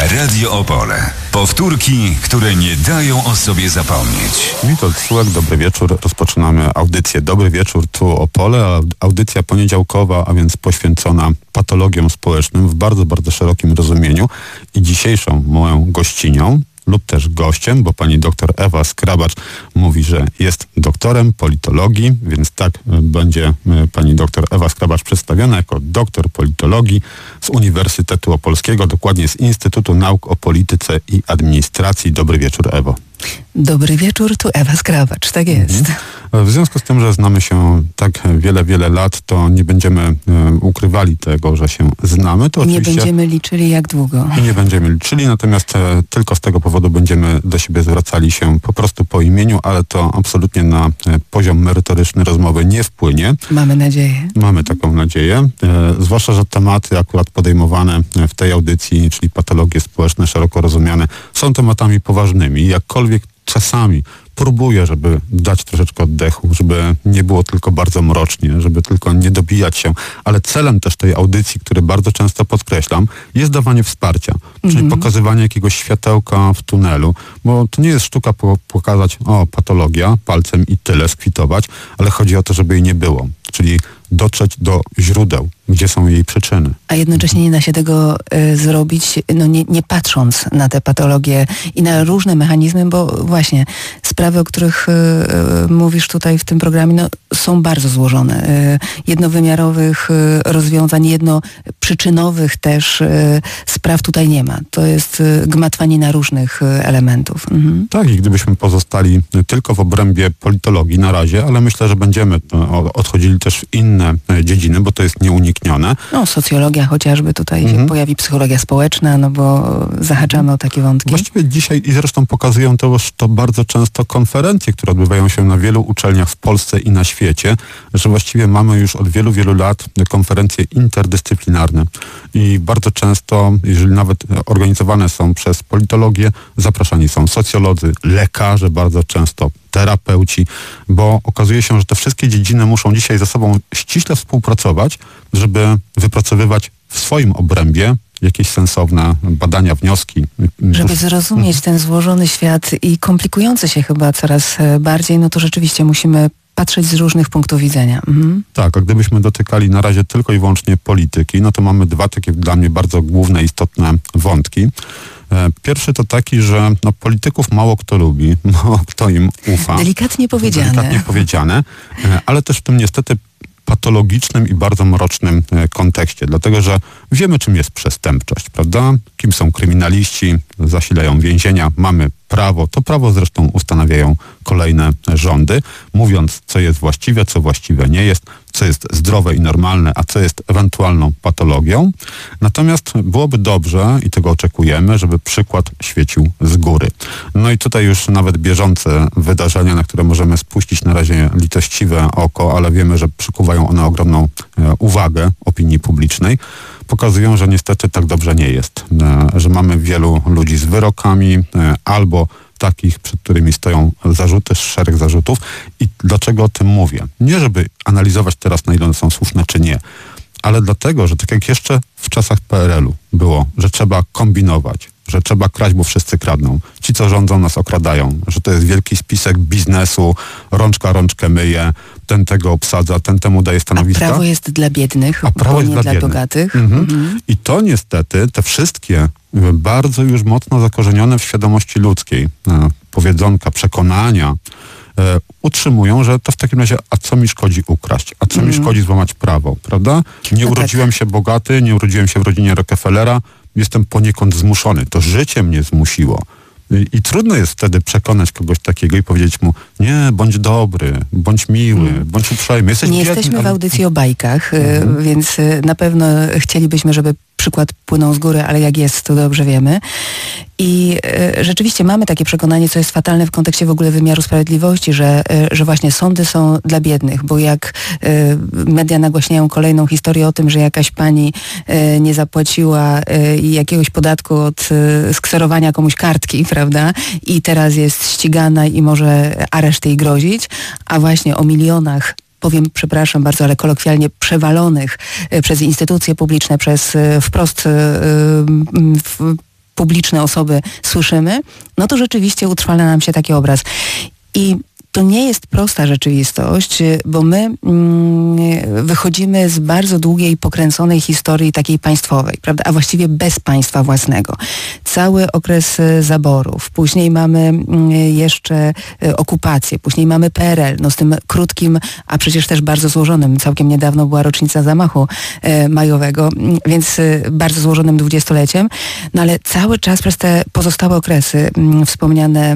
Radio Opole. Powtórki, które nie dają o sobie zapomnieć. Witold Sułek, dobry wieczór. Rozpoczynamy audycję Dobry Wieczór tu Opole. Audycja poniedziałkowa, a więc poświęcona patologiom społecznym w bardzo, bardzo szerokim rozumieniu. I dzisiejszą moją gościnią lub też gościem, bo pani doktor Ewa Skrabacz mówi, że jest doktorem politologii, więc tak będzie pani doktor Ewa Skrabacz przedstawiona jako doktor politologii z Uniwersytetu Opolskiego, dokładnie z Instytutu Nauk o Polityce i Administracji. Dobry wieczór, Ewo. Dobry wieczór, tu Ewa Skrabacz, tak jest. W związku z tym, że znamy się tak wiele, wiele lat, to nie będziemy ukrywali tego, że się znamy. To nie będziemy liczyli jak długo. I nie będziemy liczyli, natomiast tylko z tego powodu będziemy do siebie zwracali się po prostu po imieniu, ale to absolutnie na poziom merytoryczny rozmowy nie wpłynie. Mamy nadzieję. Mamy taką nadzieję. Zwłaszcza, że tematy akurat podejmowane w tej audycji, czyli patologie społeczne szeroko rozumiane, są tematami poważnymi. Jakkolwiek czasami próbuję, żeby dać troszeczkę oddechu, żeby nie było tylko bardzo mrocznie, żeby tylko nie dobijać się, ale celem też tej audycji, który bardzo często podkreślam, jest dawanie wsparcia, czyli pokazywanie jakiegoś światełka w tunelu, bo to nie jest sztuka pokazać, patologia, palcem i tyle, skwitować, ale chodzi o to, żeby jej nie było, czyli dotrzeć do źródeł, gdzie są jej przyczyny. A jednocześnie nie da się tego zrobić, nie patrząc na te patologie i na różne mechanizmy, bo właśnie sprawy, o których mówisz tutaj w tym programie, są bardzo złożone. Jednowymiarowych rozwiązań, jednoprzyczynowych też spraw tutaj nie ma. To jest gmatwanina różnych elementów. Tak, i gdybyśmy pozostali tylko w obrębie politologii na razie, ale myślę, że będziemy odchodzili też w inne dziedziny, bo to jest nieuniknione. Socjologia chociażby, tutaj się pojawi psychologia społeczna, bo zahaczamy o takie wątki. Właściwie dzisiaj i zresztą pokazują to bardzo często konferencje, które odbywają się na wielu uczelniach w Polsce i na świecie, że właściwie mamy już od wielu, wielu lat konferencje interdyscyplinarne i bardzo często, jeżeli nawet organizowane są przez politologię, zapraszani są socjolodzy, lekarze bardzo często, terapeuci, bo okazuje się, że te wszystkie dziedziny muszą dzisiaj ze sobą ściśle współpracować, żeby wypracowywać w swoim obrębie jakieś sensowne badania, wnioski. Żeby zrozumieć ten złożony świat i komplikujący się chyba coraz bardziej, to rzeczywiście musimy patrzeć z różnych punktów widzenia. Tak, a gdybyśmy dotykali na razie tylko i wyłącznie polityki, to mamy dwa takie dla mnie bardzo główne, istotne wątki. Pierwszy to taki, że polityków mało kto lubi, mało kto im ufa. Delikatnie powiedziane, ale też w tym niestety patologicznym i bardzo mrocznym kontekście, dlatego że wiemy, czym jest przestępczość, prawda? Kim są kryminaliści, zasilają więzienia, mamy prawo, to prawo zresztą ustanawiają kolejne rządy, mówiąc, co jest właściwe, co właściwe nie jest, co jest zdrowe i normalne, a co jest ewentualną patologią. Natomiast byłoby dobrze, i tego oczekujemy, żeby przykład świecił z góry. I tutaj już nawet bieżące wydarzenia, na które możemy spuścić na razie litościwe oko, ale wiemy, że przykuwają one ogromną uwagę opinii publicznej, pokazują, że niestety tak dobrze nie jest, że mamy wielu ludzi z wyrokami albo takich, przed którymi stoją zarzuty, szereg zarzutów. I dlaczego o tym mówię? Nie żeby analizować teraz, na ile one są słuszne, czy nie, ale dlatego, że tak jak jeszcze w czasach PRL-u było, że trzeba kombinować, że trzeba kraść, bo wszyscy kradną. Ci, co rządzą, nas okradają, że to jest wielki spisek biznesu, rączka rączkę myje, ten tego obsadza, ten temu daje stanowiska. A prawo jest dla biednych, a prawo jest nie dla bogatych. I to niestety, te wszystkie bardzo już mocno zakorzenione w świadomości ludzkiej powiedzonka, przekonania utrzymują, że to w takim razie, a co mi szkodzi ukraść? A co mi szkodzi złamać prawo, prawda? Nie urodziłem się bogaty, nie urodziłem się w rodzinie Rockefellera, jestem poniekąd zmuszony. To życie mnie zmusiło. I trudno jest wtedy przekonać kogoś takiego i powiedzieć mu, nie, bądź dobry, bądź miły, bądź uprzejmy. Jesteśmy w audycji o bajkach, więc na pewno chcielibyśmy, żeby przykład płynął z góry, ale jak jest, to dobrze wiemy. I rzeczywiście mamy takie przekonanie, co jest fatalne w kontekście w ogóle wymiaru sprawiedliwości, że właśnie sądy są dla biednych, bo jak media nagłaśniają kolejną historię o tym, że jakaś pani nie zapłaciła jakiegoś podatku od skserowania komuś kartki, prawda? I teraz jest ścigana i może areszt jej grozić, a właśnie o milionach, powiem, przepraszam bardzo, ale kolokwialnie przewalonych przez instytucje publiczne, przez wprost publiczne osoby słyszymy, no to rzeczywiście utrwala nam się taki obraz. I to nie jest prosta rzeczywistość, bo my wychodzimy z bardzo długiej, pokręconej historii takiej państwowej, prawda? A właściwie bez państwa własnego. Cały okres zaborów, później mamy jeszcze okupację, później mamy PRL, no z tym krótkim, a przecież też bardzo złożonym. Całkiem niedawno była rocznica zamachu majowego, więc bardzo złożonym 20-leciem. No ale cały czas przez te pozostałe okresy wspomniane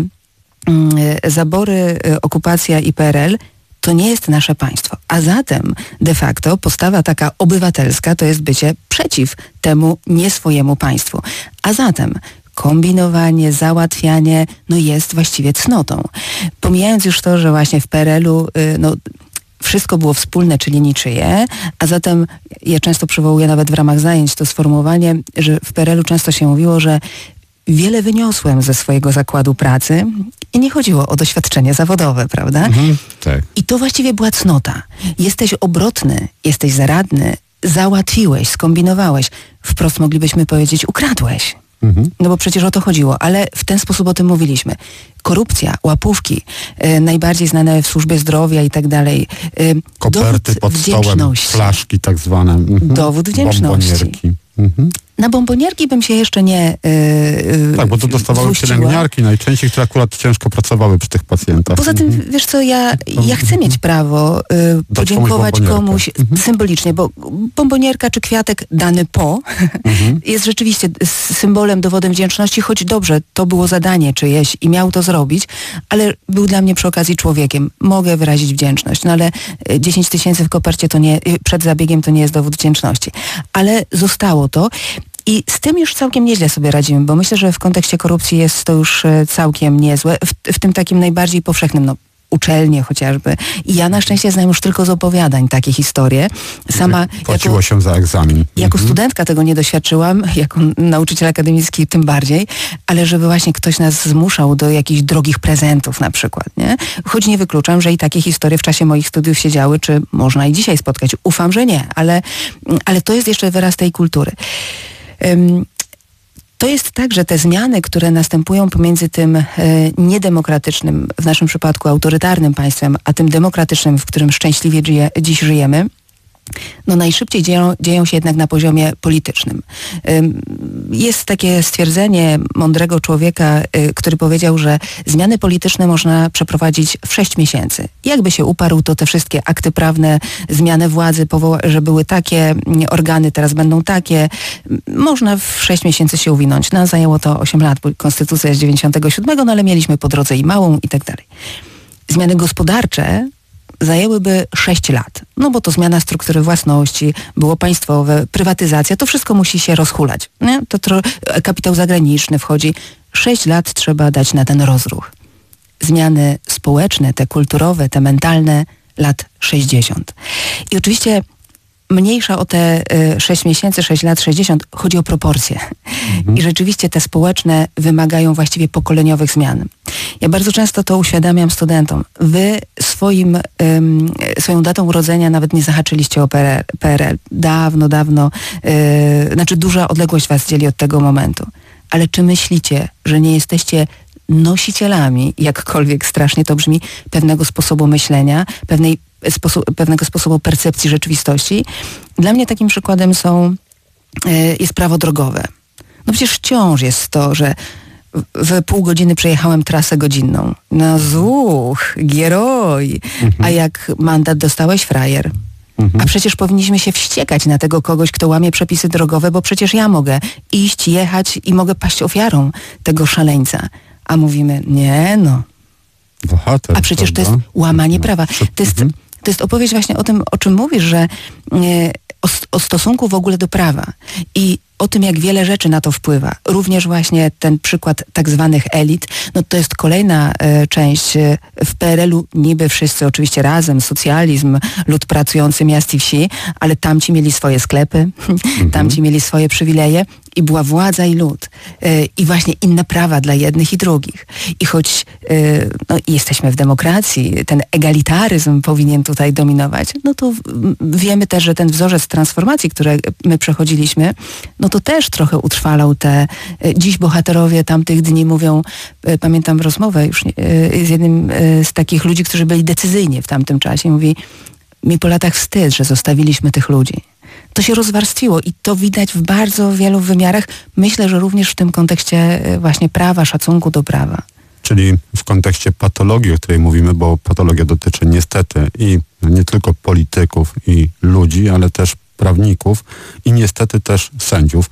zabory, okupacja i PRL to nie jest nasze państwo. A zatem de facto postawa taka obywatelska to jest bycie przeciw temu nie swojemu państwu. A zatem kombinowanie, załatwianie no jest właściwie cnotą. Pomijając już to, że właśnie w PRL-u wszystko było wspólne, czyli niczyje, a zatem ja często przywołuję nawet w ramach zajęć to sformułowanie, że w PRL-u często się mówiło, że wiele wyniosłem ze swojego zakładu pracy i nie chodziło o doświadczenie zawodowe, prawda? Tak. I to właściwie była cnota. Jesteś obrotny, jesteś zaradny, załatwiłeś, skombinowałeś. Wprost moglibyśmy powiedzieć, ukradłeś. No bo przecież o to chodziło, ale w ten sposób o tym mówiliśmy. Korupcja, łapówki, najbardziej znane w służbie zdrowia i tak dalej. Koperty pod stołem, flaszki tak zwane. Dowód wdzięczności. Bombonierki. Na bombonierki bym się jeszcze nie tak, bo to dostawały pielęgniarki najczęściej, które akurat ciężko pracowały przy tych pacjentach. Poza tym, wiesz co, ja chcę mieć prawo podziękować komuś symbolicznie, bo bombonierka czy kwiatek dany jest rzeczywiście symbolem, dowodem wdzięczności, choć dobrze, to było zadanie czyjeś i miał to zrobić, ale był dla mnie przy okazji człowiekiem. Mogę wyrazić wdzięczność, no ale 10 000 w kopercie to nie, przed zabiegiem to nie jest dowód wdzięczności. Ale zostało to. I z tym już całkiem nieźle sobie radzimy, bo myślę, że w kontekście korupcji jest to już całkiem niezłe. W tym takim najbardziej powszechnym, uczelnie chociażby. I ja na szczęście znam już tylko z opowiadań takie historie. Sama płaciło się za egzamin. Jako studentka tego nie doświadczyłam, jako nauczyciel akademicki tym bardziej, ale żeby właśnie ktoś nas zmuszał do jakichś drogich prezentów na przykład, nie? Choć nie wykluczam, że i takie historie w czasie moich studiów się działy, czy można i dzisiaj spotkać. Ufam, że nie, ale to jest jeszcze wyraz tej kultury. To jest tak, że te zmiany, które następują pomiędzy tym niedemokratycznym, w naszym przypadku autorytarnym państwem, a tym demokratycznym, w którym szczęśliwie dziś żyjemy, najszybciej dzieją się jednak na poziomie politycznym. Jest takie stwierdzenie mądrego człowieka, który powiedział, że zmiany polityczne można przeprowadzić w 6 miesięcy. Jakby się uparł, to te wszystkie akty prawne, zmiany władzy, że były takie organy, teraz będą takie, można w 6 miesięcy się uwinąć. Nam zajęło to 8 lat, bo konstytucja jest 97, ale mieliśmy po drodze i małą i tak dalej. Zmiany gospodarcze zajęłyby 6 lat. Bo to zmiana struktury własności, było państwowe, prywatyzacja, to wszystko musi się rozhulać. Nie? Kapitał zagraniczny wchodzi. 6 lat trzeba dać na ten rozruch. Zmiany społeczne, te kulturowe, te mentalne, lat 60. I oczywiście mniejsza o te 6 miesięcy, 6 lat, 60, chodzi o proporcje. I rzeczywiście te społeczne wymagają właściwie pokoleniowych zmian. Ja bardzo często to uświadamiam studentom. Wy swoją datą urodzenia nawet nie zahaczyliście o PRL. Dawno, duża odległość was dzieli od tego momentu. Ale czy myślicie, że nie jesteście nosicielami, jakkolwiek strasznie to brzmi, pewnego sposobu myślenia, pewnego sposobu percepcji rzeczywistości? Dla mnie takim przykładem jest prawo drogowe. Przecież wciąż jest to, że w pół godziny przejechałem trasę godzinną. Gieroj. A jak mandat dostałeś, frajer. A przecież powinniśmy się wściekać na tego kogoś, kto łamie przepisy drogowe, bo przecież ja mogę iść, jechać i mogę paść ofiarą tego szaleńca. A mówimy, Bohater, a przecież prawda? To jest łamanie prawa. To jest opowieść właśnie o tym, o czym mówisz, że o stosunku w ogóle do prawa i o tym, jak wiele rzeczy na to wpływa. Również właśnie ten przykład tak zwanych elit, to jest kolejna część. W PRL-u niby wszyscy oczywiście razem, socjalizm, lud pracujący miast i wsi, ale tamci mieli swoje sklepy, tamci mieli swoje przywileje i była władza i lud i właśnie inne prawa dla jednych i drugich. I choć jesteśmy w demokracji, ten egalitaryzm powinien tutaj dominować, no to wiemy też, że ten wzorzec transformacji, który my przechodziliśmy, no to też trochę utrwalał te... Dziś bohaterowie tamtych dni mówią, pamiętam rozmowę już z jednym z takich ludzi, którzy byli decyzyjni w tamtym czasie, mówi, mi po latach wstyd, że zostawiliśmy tych ludzi. To się rozwarstwiło i to widać w bardzo wielu wymiarach. Myślę, że również w tym kontekście właśnie prawa, szacunku do prawa. Czyli w kontekście patologii, o której mówimy, bo patologia dotyczy niestety i nie tylko polityków i ludzi, ale też prawników i niestety też sędziów.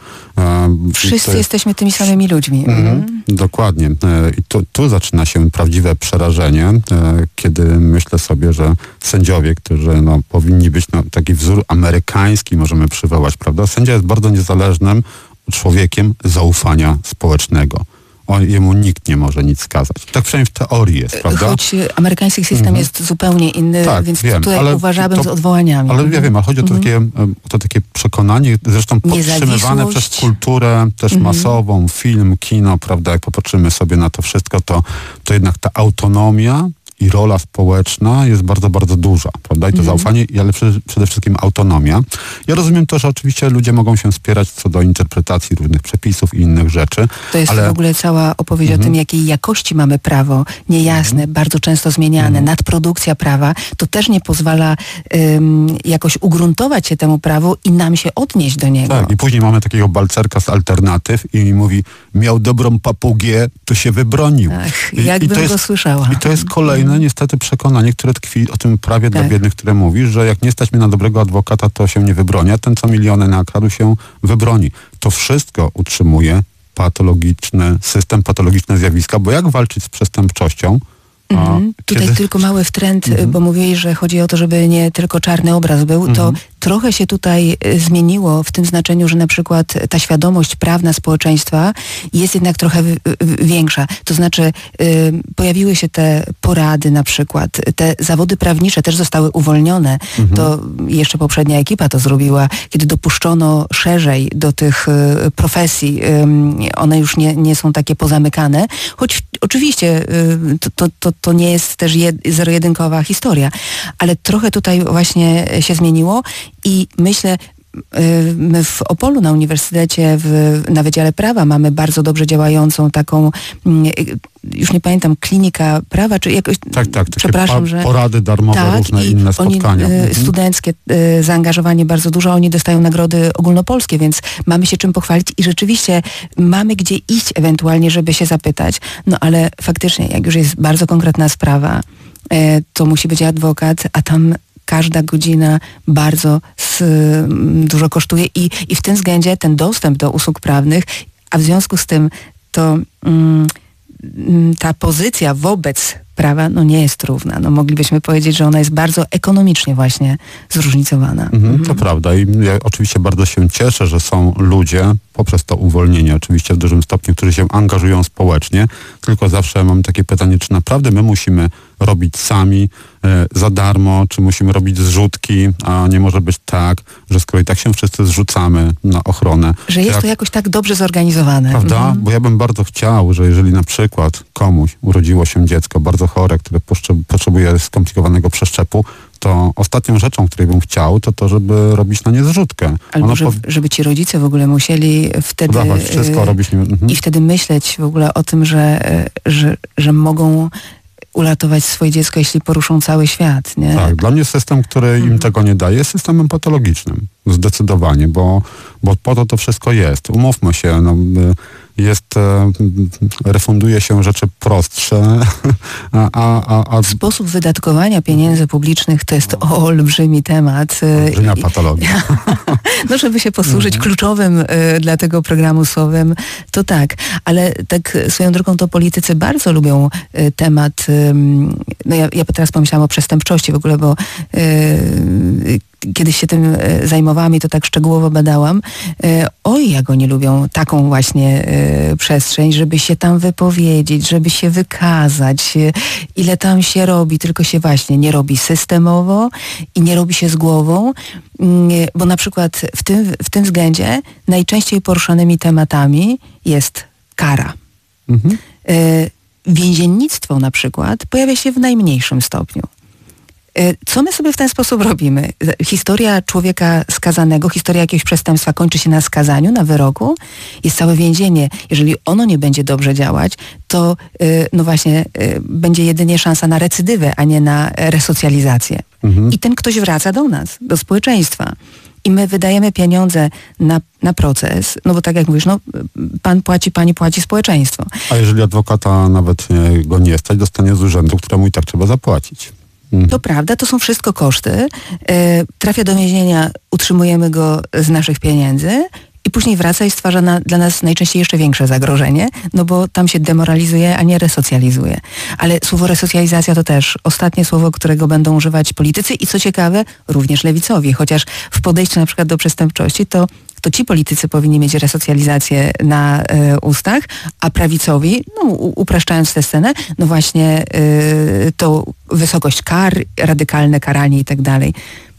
Wszyscy jesteśmy tymi samymi ludźmi. Dokładnie. I tu zaczyna się prawdziwe przerażenie, kiedy myślę sobie, że sędziowie, którzy powinni być taki wzór amerykański, możemy przywołać, prawda? Sędzia jest bardzo niezależnym człowiekiem zaufania społecznego. Jemu nikt nie może nic skazać. Tak przynajmniej w teorii jest, prawda? Choć amerykański system jest zupełnie inny, tak, więc wiem, tutaj uważałbym z odwołaniami. Ale ja wiem, ale chodzi o to takie przekonanie, zresztą podtrzymywane przez kulturę też masową, film, kino, prawda? Jak popatrzymy sobie na to wszystko, to jednak ta autonomia i rola społeczna jest bardzo, bardzo duża, prawda? I to zaufanie, ale przede wszystkim autonomia. Ja rozumiem to, że oczywiście ludzie mogą się spierać co do interpretacji różnych przepisów i innych rzeczy. To jest w ogóle cała opowieść o tym, jakiej jakości mamy prawo, niejasne, bardzo często zmieniane, nadprodukcja prawa, to też nie pozwala jakoś ugruntować się temu prawu i nam się odnieść do niego. Tak, i później mamy takiego balcerka z alternatyw i mówi, miał dobrą papugę, to się wybronił. Ach, jakbym go słyszała. I to jest kolejne niestety przekonanie, które tkwi o tym prawie dla biednych, które mówisz, że jak nie stać mnie na dobrego adwokata, to się nie wybroni, a ten, co miliony nakradł, się wybroni. To wszystko utrzymuje system, patologiczne zjawiska, bo jak walczyć z przestępczością? Tutaj tylko mały wtręt, bo mówili, że chodzi o to, żeby nie tylko czarny obraz był, to trochę się tutaj zmieniło w tym znaczeniu, że na przykład ta świadomość prawna społeczeństwa jest jednak trochę większa. To znaczy pojawiły się te porady na przykład, te zawody prawnicze też zostały uwolnione. To jeszcze poprzednia ekipa to zrobiła, kiedy dopuszczono szerzej do tych profesji. One już nie są takie pozamykane, choć oczywiście to nie jest też zero-jedynkowa historia, ale trochę tutaj właśnie się zmieniło i myślę, my w Opolu na uniwersytecie, na Wydziale Prawa mamy bardzo dobrze działającą taką, już nie pamiętam, klinika prawa, czy jakoś, przepraszam, że... porady darmowe, różne inne spotkania. Studenckie zaangażowanie bardzo dużo, oni dostają nagrody ogólnopolskie, więc mamy się czym pochwalić i rzeczywiście mamy gdzie iść ewentualnie, żeby się zapytać, no ale faktycznie, jak już jest bardzo konkretna sprawa, to musi być adwokat, a tam każda godzina bardzo dużo kosztuje i w tym względzie ten dostęp do usług prawnych, a w związku z tym to ta pozycja wobec prawa nie jest równa. Moglibyśmy powiedzieć, że ona jest bardzo ekonomicznie właśnie zróżnicowana. To prawda i ja oczywiście bardzo się cieszę, że są ludzie, poprzez to uwolnienie oczywiście w dużym stopniu, którzy się angażują społecznie, tylko zawsze mam takie pytanie, czy naprawdę my musimy robić sami za darmo, czy musimy robić zrzutki, a nie może być tak, że skoro i tak się wszyscy zrzucamy na ochronę. Że jest to jakoś tak dobrze zorganizowane. Prawda? Bo ja bym bardzo chciał, że jeżeli na przykład komuś urodziło się dziecko bardzo chore, które potrzebuje skomplikowanego przeszczepu, to ostatnią rzeczą, której bym chciał, to żeby robić na nie zrzutkę. Albo żeby ci rodzice w ogóle musieli wtedy... wszystko robić. I wtedy myśleć w ogóle o tym, że mogą uratować swoje dziecko, jeśli poruszą cały świat. Nie? Tak, dla mnie system, który im tego nie daje, jest systemem patologicznym. Zdecydowanie, bo po to wszystko jest. Umówmy się, refunduje się rzeczy prostsze, Sposób wydatkowania pieniędzy publicznych to jest olbrzymi temat. Olbrzymia patologia. Żeby się posłużyć kluczowym dla tego programu słowem, to tak. Ale tak swoją drogą to politycy bardzo lubią temat, ja teraz pomyślałam o przestępczości w ogóle, bo kiedyś się tym zajmowałam i to tak szczegółowo badałam. Oj, jak oni lubią taką właśnie przestrzeń, żeby się tam wypowiedzieć, żeby się wykazać, ile tam się robi, tylko się właśnie nie robi systemowo i nie robi się z głową, bo na przykład w tym względzie najczęściej poruszanymi tematami jest kara. Więziennictwo na przykład pojawia się w najmniejszym stopniu. Co my sobie w ten sposób robimy? Historia człowieka skazanego, historia jakiegoś przestępstwa kończy się na skazaniu, na wyroku. Jest całe więzienie. Jeżeli ono nie będzie dobrze działać, to no właśnie będzie jedynie szansa na recydywę, a nie na resocjalizację. I ten ktoś wraca do nas, do społeczeństwa. I my wydajemy pieniądze na proces, no bo tak jak mówisz, no pan płaci, pani płaci, społeczeństwo. A jeżeli adwokata nawet go nie stać, dostanie z urzędu, któremu i tak trzeba zapłacić. To prawda, to są wszystko koszty. Trafia do więzienia, utrzymujemy go z naszych pieniędzy i później wraca i stwarza dla nas najczęściej jeszcze większe zagrożenie, no bo tam się demoralizuje, a nie resocjalizuje. Ale słowo resocjalizacja to też ostatnie słowo, którego będą używać politycy i co ciekawe, również lewicowi, chociaż w podejściu na przykład do przestępczości to ci politycy powinni mieć resocjalizację na ustach, a prawicowi, no upraszczając tę scenę, no właśnie to wysokość kar, radykalne karanie i tak dalej.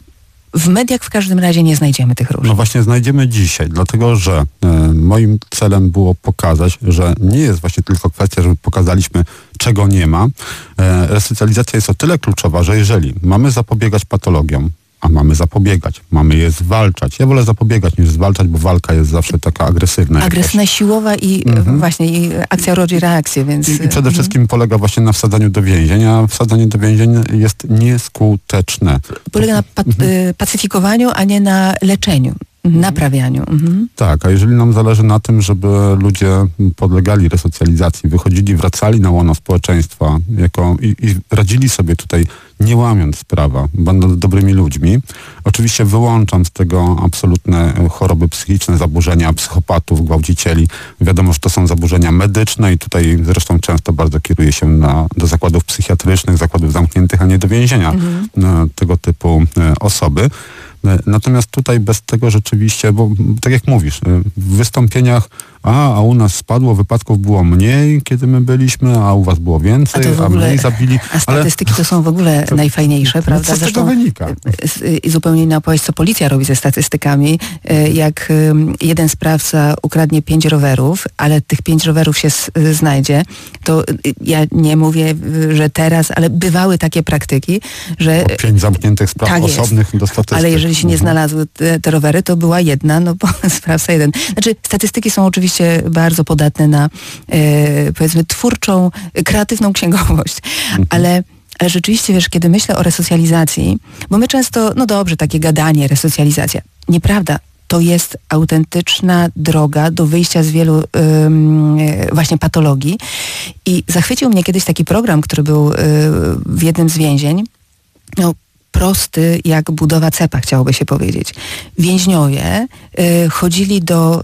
W mediach w każdym razie nie znajdziemy tych różnic. No właśnie znajdziemy dzisiaj, dlatego że moim celem było pokazać, że nie jest właśnie tylko kwestia, żeby pokazaliśmy, czego nie ma. Resocjalizacja jest o tyle kluczowa, że jeżeli mamy zapobiegać patologiom, a mamy zapobiegać, mamy je zwalczać. Ja wolę zapobiegać niż zwalczać, bo walka jest zawsze taka agresywna. Agresywna, siłowa i właśnie i akcja rodzi reakcję, więc... I przede wszystkim polega właśnie na wsadzaniu do więzień, a wsadzanie do więzień jest nieskuteczne. Polega na pacyfikowaniu, a nie na leczeniu. Naprawianiu. Tak, a jeżeli nam zależy na tym, żeby ludzie podlegali resocjalizacji, wychodzili, wracali na łono społeczeństwa i radzili sobie tutaj, nie łamiąc prawa, będąc dobrymi ludźmi. Oczywiście wyłączam z tego absolutne choroby psychiczne, zaburzenia psychopatów, gwałcicieli. Wiadomo, że to są zaburzenia medyczne i tutaj zresztą często bardzo kieruje się do zakładów psychiatrycznych, zakładów zamkniętych, a nie do więzienia tego typu osoby. Natomiast tutaj bez tego rzeczywiście, bo tak jak mówisz, w wystąpieniach a u nas spadło, wypadków było mniej, kiedy my byliśmy, a u was było więcej, a mniej zabili. A statystyki to są w ogóle najfajniejsze, prawda? Co z tego wynika? I zupełnie inna opowieść, co policja robi ze statystykami. Jak jeden sprawca ukradnie 5 rowerów, ale tych 5 rowerów się znajdzie, to ja nie mówię, że teraz, ale bywały takie praktyki, że... 5 zamkniętych spraw tak osobnych do statystyk. Ale jeżeli się nie znalazły te rowery, to była jedna, no bo sprawca jeden. Znaczy statystyki są oczywiście bardzo podatne na powiedzmy twórczą, kreatywną księgowość, ale rzeczywiście, wiesz, kiedy myślę o resocjalizacji, bo my często, no dobrze, takie gadanie, resocjalizacja. Nieprawda. To jest autentyczna droga do wyjścia z wielu właśnie patologii. I zachwycił mnie kiedyś taki program, który był w jednym z więzień. No, prosty jak budowa cepa, chciałoby się powiedzieć. Więźniowie chodzili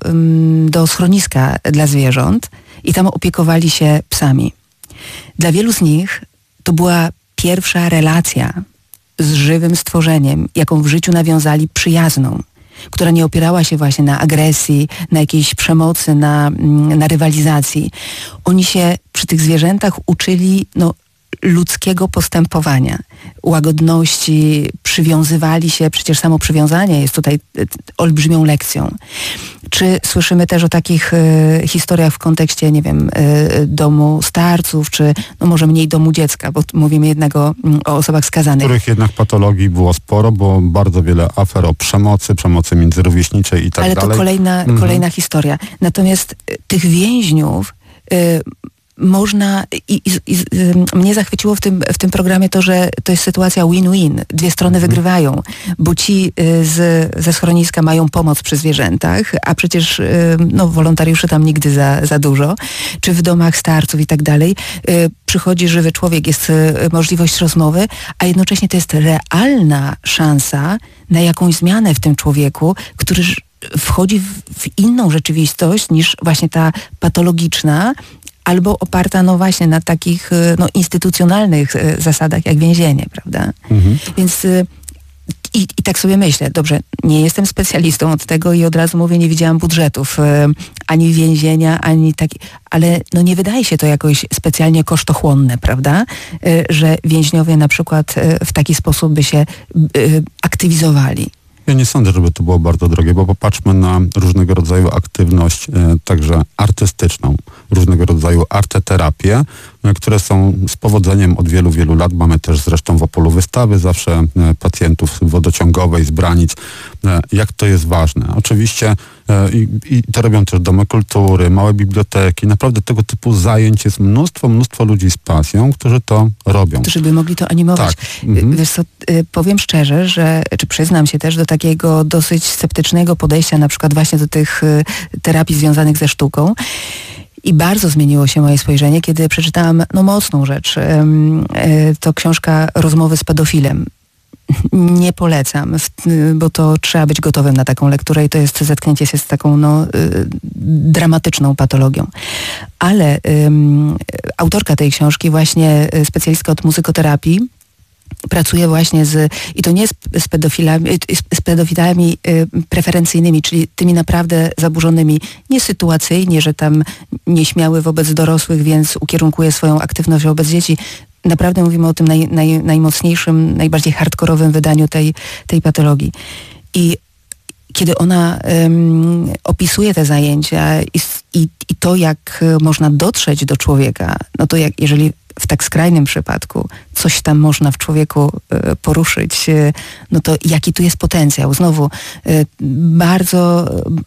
do schroniska dla zwierząt i tam opiekowali się psami. Dla wielu z nich to była pierwsza relacja z żywym stworzeniem, jaką w życiu nawiązali przyjazną, która nie opierała się właśnie na agresji, na jakiejś przemocy, na rywalizacji. Oni się przy tych zwierzętach uczyli ludzkiego postępowania, łagodności, przywiązywali się, przecież samo przywiązanie jest tutaj olbrzymią lekcją. Czy słyszymy też o takich historiach w kontekście, nie wiem, domu starców, czy może mniej domu dziecka, bo mówimy jednego o osobach skazanych. Których jednak patologii było sporo, bo bardzo wiele afer o przemocy międzyrówieśniczej i tak dalej. Ale to kolejna historia. Natomiast tych więźniów można mnie zachwyciło w tym programie to, że to jest sytuacja win-win. Dwie strony wygrywają, bo ci ze schroniska mają pomoc przy zwierzętach, a przecież wolontariuszy tam nigdy za dużo, czy w domach starców i tak dalej. Przychodzi żywy człowiek, jest możliwość rozmowy, a jednocześnie to jest realna szansa na jakąś zmianę w tym człowieku, który wchodzi w inną rzeczywistość niż właśnie ta patologiczna, albo oparta właśnie na takich instytucjonalnych zasadach jak więzienie, prawda? Więc I tak sobie myślę, dobrze, nie jestem specjalistą od tego i od razu mówię, nie widziałam budżetów, ani więzienia, ani taki, ale no nie wydaje się to jakoś specjalnie kosztochłonne, prawda? Że więźniowie na przykład w taki sposób by się aktywizowali. Ja nie sądzę, żeby to było bardzo drogie, bo popatrzmy na różnego rodzaju aktywność, także artystyczną, różnego rodzaju arteterapię, które są z powodzeniem od wielu, wielu lat. Mamy też zresztą w Opolu wystawy zawsze pacjentów wodociągowej z Branic. Jak to jest ważne. Oczywiście i to robią też domy kultury, małe biblioteki. Naprawdę tego typu zajęć jest mnóstwo ludzi z pasją, którzy to robią. Którzy by mogli to animować. Tak. Mhm. Wiesz co, powiem szczerze, czy przyznam się też do takiego dosyć sceptycznego podejścia na przykład właśnie do tych terapii związanych ze sztuką. I bardzo zmieniło się moje spojrzenie, kiedy przeczytałam mocną rzecz. To książka Rozmowy z pedofilem. Nie polecam, bo to trzeba być gotowym na taką lekturę i to jest zetknięcie się z taką dramatyczną patologią. Ale autorka tej książki, właśnie specjalistka od muzykoterapii, pracuje właśnie i to nie z pedofilami preferencyjnymi, czyli tymi naprawdę zaburzonymi, nie sytuacyjnie, że tam nieśmiały wobec dorosłych, więc ukierunkuje swoją aktywność wobec dzieci. Naprawdę mówimy o tym najmocniejszym, najbardziej hardkorowym wydaniu tej patologii. I kiedy ona opisuje te zajęcia i to, jak można dotrzeć do człowieka, no to jeżeli w tak skrajnym przypadku coś tam można w człowieku poruszyć, no to jaki tu jest potencjał? Znowu bardzo...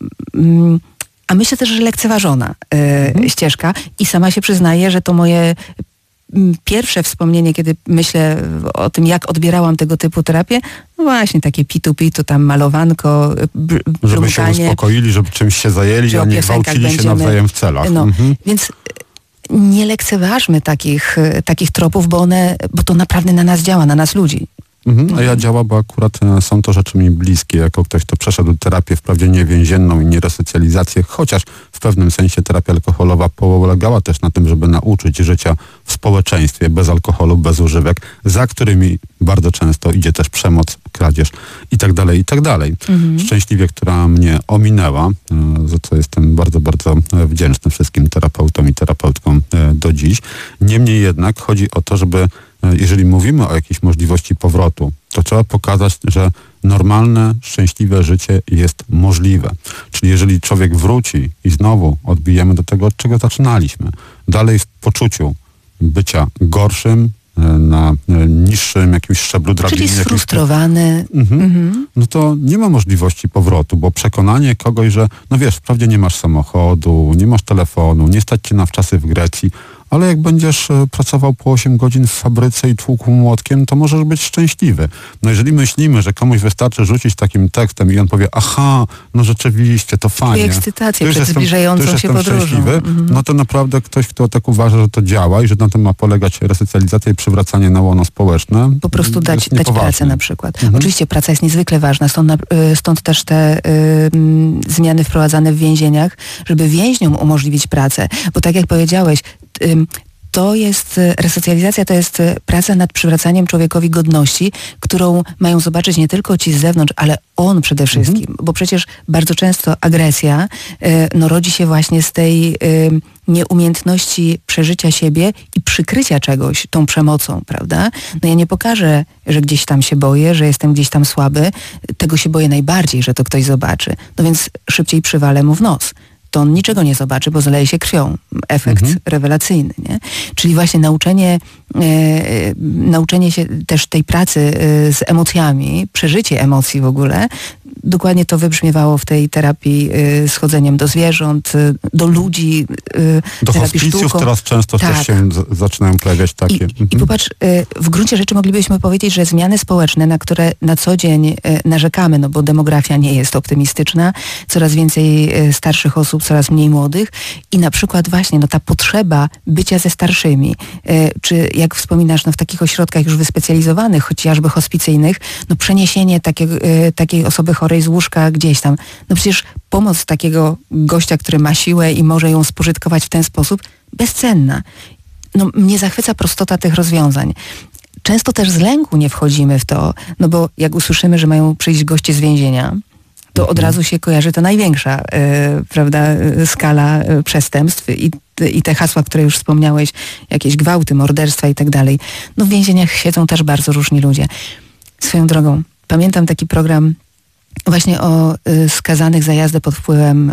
A myślę też, że lekceważona ścieżka i sama się przyznaję, że to moje pierwsze wspomnienie, kiedy myślę o tym, jak odbierałam tego typu terapię, no właśnie takie pitu, tam malowanko, żeby się uspokoili, żeby czymś się zajęli, a nie gwałcili się nawzajem w celach. Więc nie lekceważmy takich tropów, bo to naprawdę na nas działa, na nas ludzi. A ja działa, bo akurat są to rzeczy mi bliskie, jako ktoś, kto przeszedł terapię wprawdzie nie więzienną i nie resocjalizację, chociaż w pewnym sensie terapia alkoholowa polegała też na tym, żeby nauczyć życia w społeczeństwie, bez alkoholu, bez używek, za którymi bardzo często idzie też przemoc, kradzież i tak dalej, i tak dalej. Szczęśliwie, która mnie ominęła, za co jestem bardzo, bardzo wdzięczny wszystkim terapeutom i terapeutkom do dziś. Niemniej jednak chodzi o to, żeby jeżeli mówimy o jakiejś możliwości powrotu, to trzeba pokazać, że normalne, szczęśliwe życie jest możliwe. Czyli jeżeli człowiek wróci i znowu odbijemy do tego, od czego zaczynaliśmy, dalej w poczuciu bycia gorszym, na niższym jakimś szczeblu drabiny. Czyli sfrustrowany. No to nie ma możliwości powrotu, bo przekonanie kogoś, że no wiesz, wprawdzie nie masz samochodu, nie masz telefonu, nie stać cię na wczasy w Grecji, ale jak będziesz pracował po 8 godzin w fabryce i tłukł młotkiem, to możesz być szczęśliwy. No jeżeli myślimy, że komuś wystarczy rzucić takim tekstem i on powie, aha, no rzeczywiście, to fajnie. I ekscytację przed zbliżającą się podróżą. No to naprawdę ktoś, kto tak uważa, że to działa i że na tym ma polegać resocjalizacja i przywracanie na łono społeczne. Po prostu dać pracę na przykład. Oczywiście praca jest niezwykle ważna, stąd też te zmiany wprowadzane w więzieniach, żeby więźniom umożliwić pracę. Bo tak jak powiedziałeś, resocjalizacja to jest praca nad przywracaniem człowiekowi godności, którą mają zobaczyć nie tylko ci z zewnątrz, ale on przede wszystkim. Bo przecież bardzo często agresja rodzi się właśnie z tej nieumiejętności przeżycia siebie i przykrycia czegoś tą przemocą, prawda? No ja nie pokażę, że gdzieś tam się boję, że jestem gdzieś tam słaby. Tego się boję najbardziej, że to ktoś zobaczy. No więc szybciej przywalę mu w nos. To on niczego nie zobaczy, bo zaleje się krwią. Efekt rewelacyjny, nie? Czyli właśnie nauczenie się też tej pracy z emocjami, przeżycie emocji w ogóle, dokładnie to wybrzmiewało w tej terapii z chodzeniem do zwierząt, do ludzi, do hospicjów teraz często też się zaczynają pojawiać takie. I popatrz, w gruncie rzeczy moglibyśmy powiedzieć, że zmiany społeczne, na które na co dzień narzekamy, no bo demografia nie jest optymistyczna, coraz więcej starszych osób, coraz mniej młodych i na przykład właśnie ta potrzeba bycia ze starszymi, czy jak wspominasz, w takich ośrodkach już wyspecjalizowanych, chociażby hospicyjnych, przeniesienie takiej osoby chorej z łóżka gdzieś tam. No przecież pomoc takiego gościa, który ma siłę i może ją spożytkować w ten sposób, bezcenna. No mnie zachwyca prostota tych rozwiązań. często też z lęku nie wchodzimy w to, no bo jak usłyszymy, że mają przyjść goście z więzienia, to od razu się kojarzy ta największa, prawda, skala przestępstw i te hasła, które już wspomniałeś, jakieś gwałty, morderstwa i tak dalej. No w więzieniach siedzą też bardzo różni ludzie. Swoją drogą, pamiętam taki program właśnie o skazanych za jazdę pod wpływem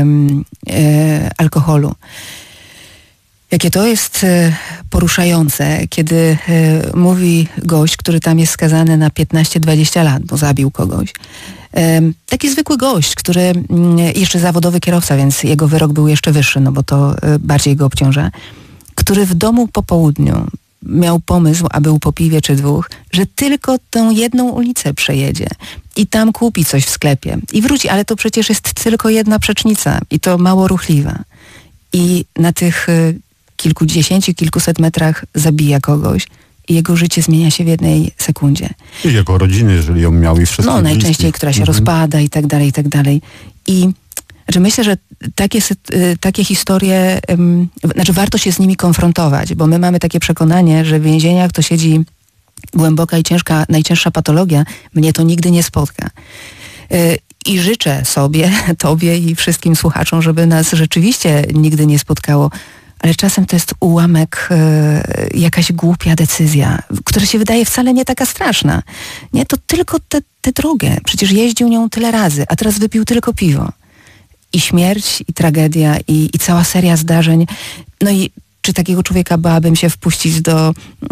alkoholu. Jakie to jest poruszające, kiedy mówi gość, który tam jest skazany na 15-20 lat, bo zabił kogoś. Taki zwykły gość, który jeszcze zawodowy kierowca, więc jego wyrok był jeszcze wyższy, no bo to bardziej go obciąża, który w domu po południu miał pomysł, aby po piwie czy dwóch, że tylko tą jedną ulicę przejedzie i tam kupi coś w sklepie i wróci, ale to przecież jest tylko jedna przecznica i to mało ruchliwa. I na tych kilkudziesięciu, kilkuset metrach zabija kogoś i jego życie zmienia się w jednej sekundzie. I jego rodziny, jeżeli ją miał i wszystkich. No najczęściej, która się rozpada i tak dalej, i tak dalej. I znaczy myślę, że takie historie, warto się z nimi konfrontować, bo my mamy takie przekonanie, że w więzieniach to siedzi głęboka i ciężka, najcięższa patologia. Mnie to nigdy nie spotka. I życzę sobie, tobie i wszystkim słuchaczom, żeby nas rzeczywiście nigdy nie spotkało. Ale czasem to jest ułamek, jakaś głupia decyzja, która się wydaje wcale nie taka straszna. Nie, to tylko tę drogę. Przecież jeździł nią tyle razy, a teraz wypił tylko piwo. I śmierć, i tragedia, i cała seria zdarzeń. No i czy takiego człowieka bałabym się wpuścić do,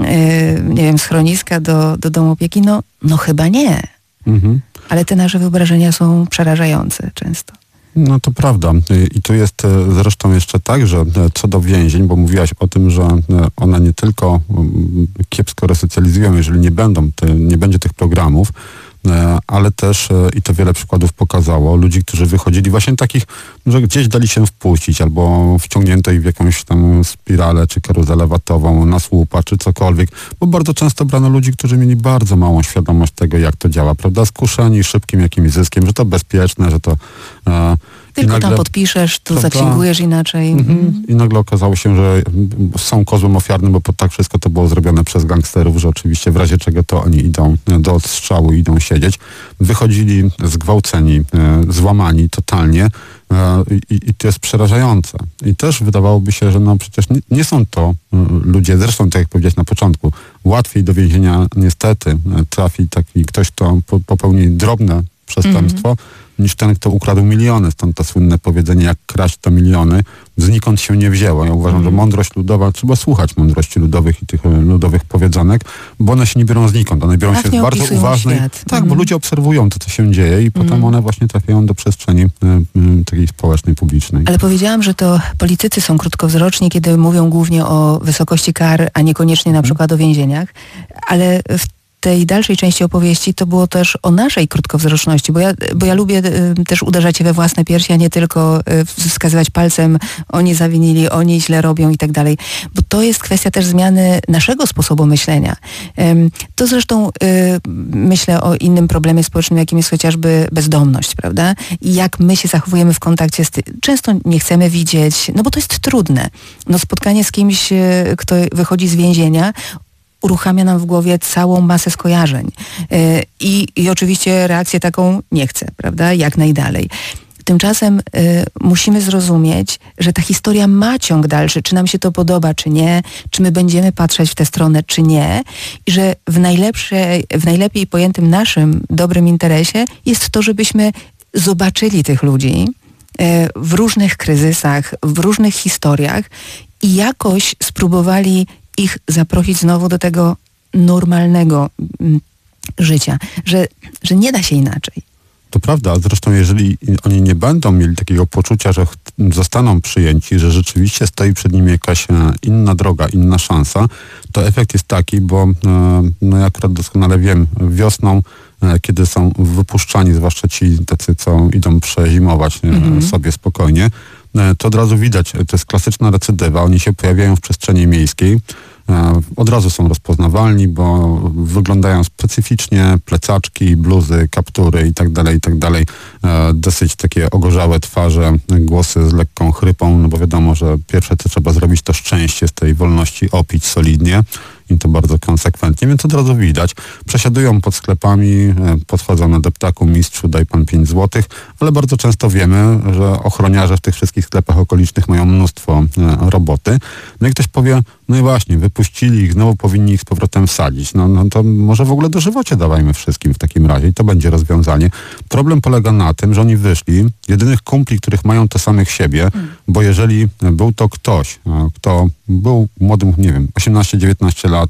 nie wiem, schroniska, do domu opieki? No chyba nie. Ale te nasze wyobrażenia są przerażające często. No to prawda. I tu jest zresztą jeszcze tak, że co do więzień, bo mówiłaś o tym, że one nie tylko kiepsko resocjalizują, jeżeli nie będzie tych programów, ale też, i to wiele przykładów pokazało, ludzi, którzy wychodzili właśnie takich, że gdzieś dali się wpuścić, albo wciągnięto ich w jakąś tam spiralę, czy karuzelę watową, na słupa, czy cokolwiek, bo bardzo często brano ludzi, którzy mieli bardzo małą świadomość tego, jak to działa, prawda, skuszeni szybkim jakimś zyskiem, że to bezpieczne, że to... Tylko nagle, tam podpiszesz, tu zaksięgujesz inaczej. I nagle okazało się, że są kozłem ofiarnym, bo tak wszystko to było zrobione przez gangsterów, że oczywiście w razie czego to oni idą do odstrzału, idą siedzieć. Wychodzili zgwałceni, złamani totalnie i to jest przerażające. I też wydawałoby się, że no przecież nie są to ludzie, zresztą tak jak powiedziałeś na początku, łatwiej do więzienia niestety trafi taki ktoś, kto popełni drobne przestępstwo, niż ten, kto ukradł miliony. Stąd to słynne powiedzenie, jak kraść to miliony, znikąd się nie wzięło. Ja uważam, że mądrość ludowa, trzeba słuchać mądrości ludowych i tych ludowych powiedzonek, bo one się nie biorą znikąd. One biorą się z bardzo uważnej... Tak, bo ludzie obserwują to, co się dzieje i potem one właśnie trafiają do przestrzeni takiej społecznej, publicznej. Ale powiedziałam, że to politycy są krótkowzroczni, kiedy mówią głównie o wysokości kar, a niekoniecznie na przykład o więzieniach, ale w tej dalszej części opowieści to było też o naszej krótkowzroczności, bo ja lubię też uderzać się we własne piersi, a nie tylko wskazywać palcem, oni zawinili, oni źle robią i tak dalej, bo to jest kwestia też zmiany naszego sposobu myślenia. To zresztą myślę o innym problemie społecznym, jakim jest chociażby bezdomność, prawda? I jak my się zachowujemy w kontakcie z tym. Często nie chcemy widzieć, no bo to jest trudne. No spotkanie z kimś, kto wychodzi z więzienia, uruchamia nam w głowie całą masę skojarzeń. I oczywiście reakcję taką nie chcę, prawda? Jak najdalej. Tymczasem musimy zrozumieć, że ta historia ma ciąg dalszy, czy nam się to podoba, czy nie, czy my będziemy patrzeć w tę stronę, czy nie. I że w najlepiej pojętym naszym dobrym interesie jest to, żebyśmy zobaczyli tych ludzi w różnych kryzysach, w różnych historiach i jakoś spróbowali ich zaprosić znowu do tego normalnego życia, że nie da się inaczej. To prawda, zresztą jeżeli oni nie będą mieli takiego poczucia, że zostaną przyjęci, że rzeczywiście stoi przed nimi jakaś inna droga, inna szansa, to efekt jest taki, bo no ja akurat doskonale wiem, wiosną, kiedy są wypuszczani, zwłaszcza ci tacy, co idą przezimować sobie spokojnie, to od razu widać, to jest klasyczna recydywa, oni się pojawiają w przestrzeni miejskiej, od razu są rozpoznawalni, bo wyglądają specyficznie, plecaczki, bluzy, kaptury i tak dalej, dosyć takie ogorzałe twarze, głosy z lekką chrypą, no bo wiadomo, że pierwsze co trzeba zrobić to szczęście z tej wolności opić solidnie i to bardzo konsekwentnie, więc od razu widać. Przesiadują pod sklepami, podchodzą na deptaku, mistrzu, daj pan 5 złotych, ale bardzo często wiemy, że ochroniarze w tych wszystkich sklepach okolicznych mają mnóstwo roboty. No i ktoś powie, no i właśnie, wypuścili ich, znowu powinni ich z powrotem wsadzić. No to może w ogóle dożywocie dawajmy wszystkim w takim razie i to będzie rozwiązanie. Problem polega na tym, że oni wyszli, jedynych kumpli, których mają to samych siebie, bo jeżeli był to ktoś, kto był młodym, nie wiem, 18-19 lat,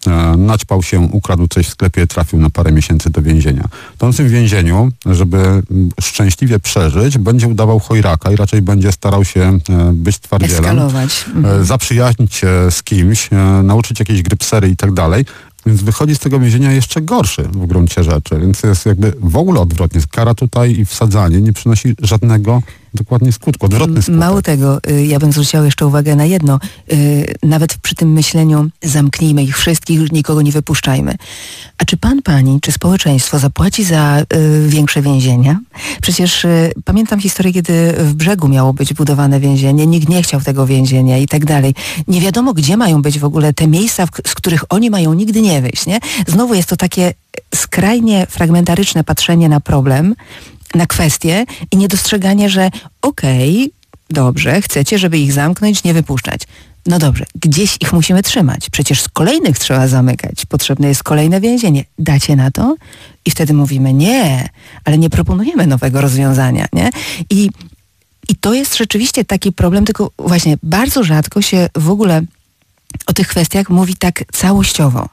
naćpał się, ukradł coś w sklepie, trafił na parę miesięcy do więzienia. To on w tym więzieniu, żeby szczęśliwie przeżyć, będzie udawał chojraka i raczej będzie starał się być twardzielem. Eskalować. Zaprzyjaźnić się z kimś, nauczyć jakiejś grypsery i tak dalej. Więc wychodzi z tego więzienia jeszcze gorszy w gruncie rzeczy. Więc jest jakby w ogóle odwrotnie. Kara tutaj i wsadzanie nie przynosi żadnego dokładnie skutku, odwrotny skutek. Mało tego, ja bym zwróciła jeszcze uwagę na jedno. Nawet przy tym myśleniu zamknijmy ich wszystkich, nikogo nie wypuszczajmy. A czy pan, pani, czy społeczeństwo zapłaci za większe więzienia? Przecież pamiętam historię, kiedy w Brzegu miało być budowane więzienie, nikt nie chciał tego więzienia i tak dalej. Nie wiadomo, gdzie mają być w ogóle te miejsca, z których oni mają nigdy nie wyjść, nie? Znowu jest to takie skrajnie fragmentaryczne patrzenie na problem, na kwestię i niedostrzeganie, że okej, dobrze, chcecie, żeby ich zamknąć, nie wypuszczać. No dobrze, gdzieś ich musimy trzymać. Przecież z kolejnych trzeba zamykać. Potrzebne jest kolejne więzienie. Dacie na to? I wtedy mówimy nie, ale nie proponujemy nowego rozwiązania, nie? I to jest rzeczywiście taki problem, tylko właśnie bardzo rzadko się w ogóle o tych kwestiach mówi tak całościowo.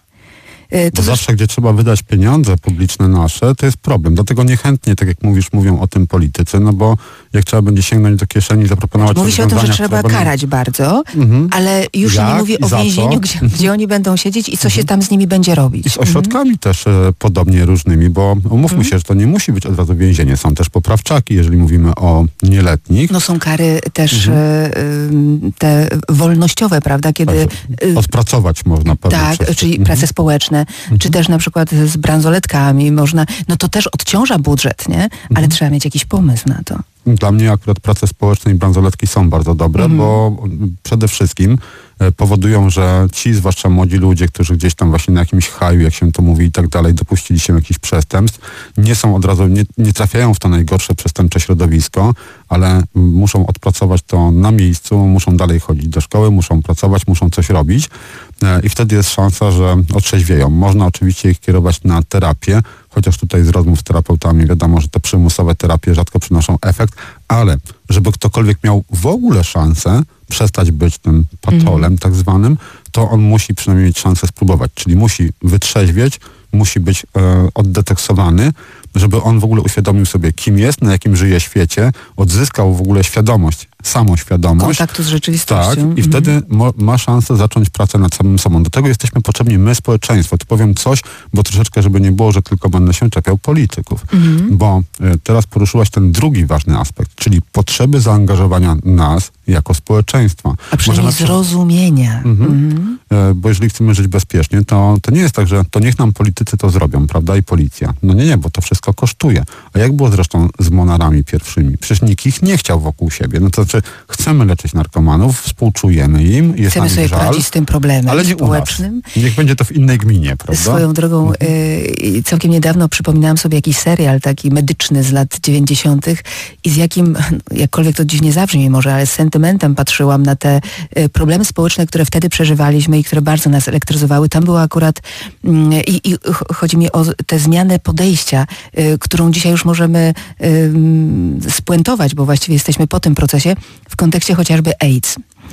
Bo zawsze, gdzie trzeba wydać pieniądze publiczne nasze, to jest problem. Dlatego niechętnie, tak jak mówisz, mówią o tym politycy, no bo jak trzeba będzie sięgnąć do kieszeni i zaproponować mówi się o tym, że trzeba karać bardzo, ale już się nie mówi o więzieniu, gdzie oni będą siedzieć i co się tam z nimi będzie robić. I z ośrodkami też podobnie różnymi, bo umówmy się, że to nie musi być od razu więzienie. Są też poprawczaki, jeżeli mówimy o nieletnich. No są kary też te wolnościowe, prawda? Kiedy odpracować można pewnie. Tak, czyli prace społeczne, czy też na przykład z bransoletkami można, no to też odciąża budżet, nie? Ale trzeba mieć jakiś pomysł na to. Dla mnie akurat prace społeczne i bransoletki są bardzo dobre, bo przede wszystkim powodują, że ci, zwłaszcza młodzi ludzie, którzy gdzieś tam właśnie na jakimś haju, jak się to mówi i tak dalej, dopuścili się jakichś przestępstw, nie są od razu, nie trafiają w to najgorsze przestępcze środowisko, ale muszą odpracować to na miejscu, muszą dalej chodzić do szkoły, muszą pracować, muszą coś robić i wtedy jest szansa, że otrzeźwieją. Można oczywiście ich kierować na terapię, chociaż tutaj z rozmów z terapeutami wiadomo, że te przymusowe terapie rzadko przynoszą efekt, ale żeby ktokolwiek miał w ogóle szansę przestać być tym patolem tak zwanym, to on musi przynajmniej mieć szansę spróbować, czyli musi wytrzeźwieć, musi być oddetoksowany, żeby on w ogóle uświadomił sobie, kim jest, na jakim żyje świecie, odzyskał w ogóle świadomość, samoświadomość. Kontaktu z rzeczywistością. Tak, i wtedy ma szansę zacząć pracę nad samym sobą. Do tego jesteśmy potrzebni my, społeczeństwo. Tu powiem coś, bo troszeczkę, żeby nie było, że tylko będę się czepiał polityków. Bo teraz poruszyłaś ten drugi ważny aspekt, czyli potrzeby zaangażowania nas jako społeczeństwa. A przynajmniej zrozumienia. Bo jeżeli chcemy żyć bezpiecznie, to nie jest tak, że to niech nam politycy to zrobią, prawda, i policja. No nie, bo to wszystko kosztuje. A jak było zresztą z monarami pierwszymi? Przecież nikt ich nie chciał wokół siebie. No to znaczy, chcemy leczyć narkomanów, współczujemy im, jest chcemy sobie żal, poradzić z tym problemem ale nie społecznym. Niech będzie to w innej gminie, prawda? Swoją drogą, całkiem niedawno przypominałam sobie jakiś serial taki medyczny z lat 90. i z jakim, jakkolwiek to dziwnie zabrzmi może, ale z sentymentem patrzyłam na te problemy społeczne, które wtedy przeżywaliśmy i które bardzo nas elektryzowały. Tam było akurat i chodzi mi o tę zmianę podejścia, którą dzisiaj już możemy spuentować, bo właściwie jesteśmy po tym procesie w kontekście chociażby AIDS.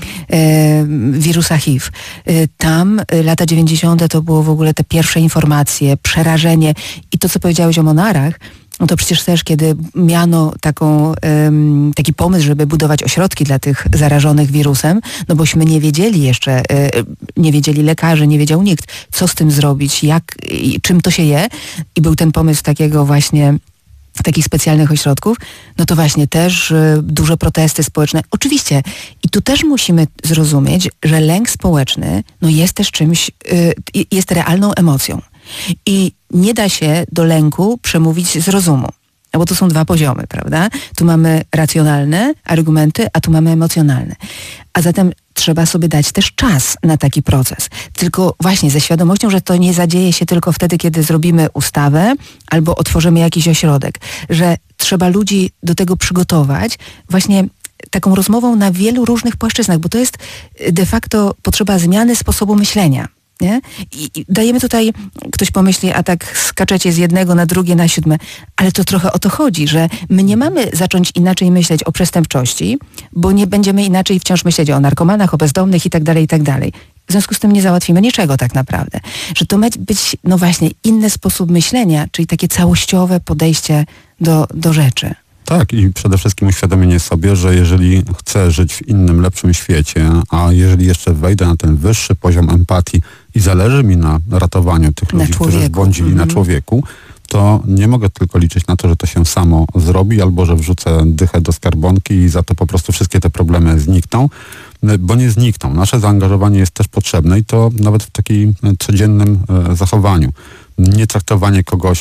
Wirusa HIV. Tam lata 90. to było w ogóle te pierwsze informacje, przerażenie i to, co powiedziałeś o monarach, no to przecież też, kiedy miano taki pomysł, żeby budować ośrodki dla tych zarażonych wirusem, no bośmy nie wiedzieli jeszcze, nie wiedzieli lekarze, nie wiedział nikt, co z tym zrobić, jak, czym to się je i był ten pomysł takiego właśnie takich specjalnych ośrodków, no to właśnie też duże protesty społeczne. Oczywiście i tu też musimy zrozumieć, że lęk społeczny no jest też czymś, jest realną emocją i nie da się do lęku przemówić z rozumu. No bo to są dwa poziomy, prawda? Tu mamy racjonalne argumenty, a tu mamy emocjonalne. A zatem trzeba sobie dać też czas na taki proces. Tylko właśnie ze świadomością, że to nie zadzieje się tylko wtedy, kiedy zrobimy ustawę albo otworzymy jakiś ośrodek. Że trzeba ludzi do tego przygotować właśnie taką rozmową na wielu różnych płaszczyznach, bo to jest de facto potrzeba zmiany sposobu myślenia. Nie? I dajemy tutaj, ktoś pomyśli, a tak skaczecie z jednego na drugie, na 7, ale to trochę o to chodzi, że my nie mamy zacząć inaczej myśleć o przestępczości, bo nie będziemy inaczej wciąż myśleć o narkomanach, o bezdomnych i tak dalej, i tak dalej. W związku z tym nie załatwimy niczego tak naprawdę. Że to ma być, no właśnie, inny sposób myślenia, czyli takie całościowe podejście do rzeczy. Tak, i przede wszystkim uświadomienie sobie, że jeżeli chcę żyć w innym, lepszym świecie, a jeżeli jeszcze wejdę na ten wyższy poziom empatii i zależy mi na ratowaniu tych ludzi, którzy zbłądzili na człowieku, to nie mogę tylko liczyć na to, że to się samo zrobi, albo że wrzucę dychę do skarbonki i za to po prostu wszystkie te problemy znikną, bo nie znikną. Nasze zaangażowanie jest też potrzebne i to nawet w takim codziennym zachowaniu. Nie traktowanie kogoś